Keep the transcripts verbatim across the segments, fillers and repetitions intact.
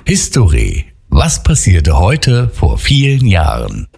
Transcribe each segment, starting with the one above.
History. Was passierte heute vor vielen Jahren?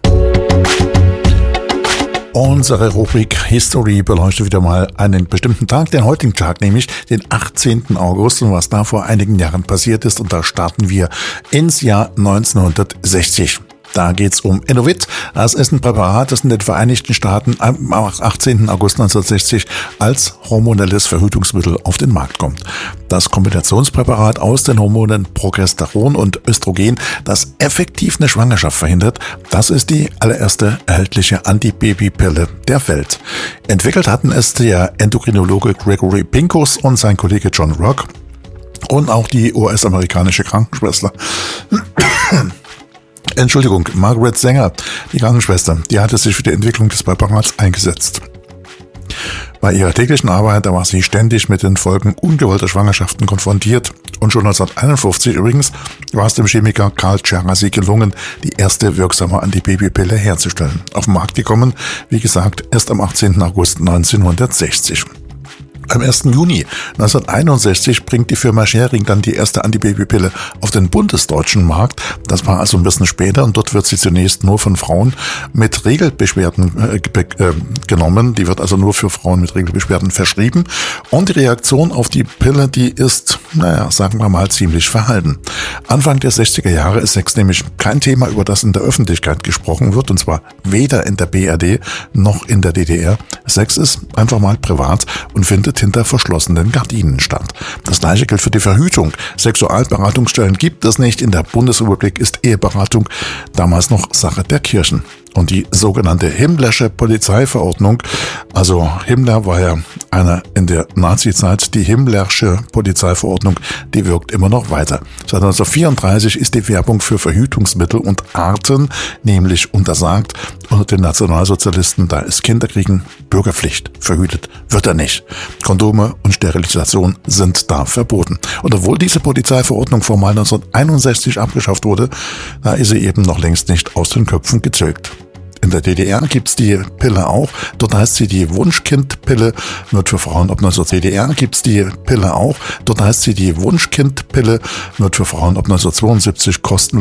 Unsere Rubrik History beleuchtet wieder mal einen bestimmten Tag, den heutigen Tag, nämlich den achtzehnten August und was da vor einigen Jahren passiert ist. Und da starten wir ins Jahr neunzehnhundertsechzig. Da geht's um Enovit. Das ist ein Präparat, das in den Vereinigten Staaten am achtzehnten August neunzehnhundertsechzig als hormonelles Verhütungsmittel auf den Markt kommt. Das Kombinationspräparat aus den Hormonen Progesteron und Östrogen, das effektiv eine Schwangerschaft verhindert, das ist die allererste erhältliche Antibabypille der Welt. Entwickelt hatten es der Endokrinologe Gregory Pincus und sein Kollege John Rock und auch die U S-amerikanische Krankenschwester Entschuldigung, Margaret Sanger, die Krankenschwester, die hatte sich für die Entwicklung des Präparats eingesetzt. Bei ihrer täglichen Arbeit, da war sie ständig mit den Folgen ungewollter Schwangerschaften konfrontiert. Und schon neunzehnhunderteinundfünfzig übrigens war es dem Chemiker Carl Djerassi gelungen, die erste wirksame Antibabypille herzustellen. Auf den Markt gekommen, wie gesagt, erst am achtzehnten August neunzehnhundertsechzig. Am ersten Juni neunzehnhunderteinundsechzig bringt die Firma Schering dann die erste Antibabypille auf den bundesdeutschen Markt. Das war also ein bisschen später und dort wird sie zunächst nur von Frauen mit Regelbeschwerden äh, äh, genommen. Die wird also nur für Frauen mit Regelbeschwerden verschrieben. Und die Reaktion auf die Pille, die ist, naja, sagen wir mal, ziemlich verhalten. Anfang der sechziger Jahre ist Sex nämlich kein Thema, über das in der Öffentlichkeit gesprochen wird, und zwar weder in der B R D noch in der D D R. Sex ist einfach mal privat und findet hinter verschlossenen Gardinen statt. Das gleiche gilt für die Verhütung. Sexualberatungsstellen gibt es nicht. In der Bundesrepublik ist Eheberatung damals noch Sache der Kirchen. Und die sogenannte Himmlersche Polizeiverordnung, also Himmler war ja einer in der Nazizeit, die Himmlersche Polizeiverordnung, die wirkt immer noch weiter. Seit neunzehnhundertvierunddreißig ist die Werbung für Verhütungsmittel und Arten nämlich untersagt. Unter den Nationalsozialisten, da ist Kinderkriegen Bürgerpflicht. Verhütet wird er nicht. Kondome und Sterilisation sind da verboten. Und obwohl diese Polizeiverordnung formal neunzehnhunderteinundsechzig abgeschafft wurde, da ist sie eben noch längst nicht aus den Köpfen getilgt. In der D D R gibt's die Pille auch. Dort heißt sie die Wunschkindpille, wird für Frauen ab neunzehnhundertzweiundsiebzig. D D R gibt's die Pille auch. Dort heißt sie die Wunschkindpille, wird für Frauen ab neunzehnhundertzweiundsiebzig kostenlos